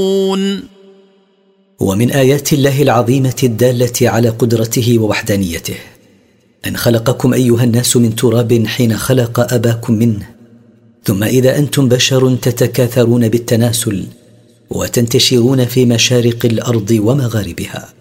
ومن آيات الله العظيمة الدالة على قدرته ووحدانيته أن خلقكم أيها الناس من تراب حين خلق أباكم منه، ثم إذا أنتم بشر تتكاثرون بالتناسل وتنتشرون في مشارق الأرض ومغاربها.